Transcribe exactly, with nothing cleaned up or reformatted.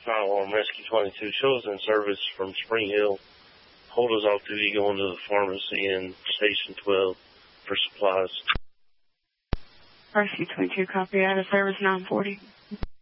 Fire Alarm Rescue twenty-two. Show us in service from Spring Hill. Hold us off duty going to the pharmacy in Station twelve for supplies. Rescue twenty-two, copy out of service nine forty.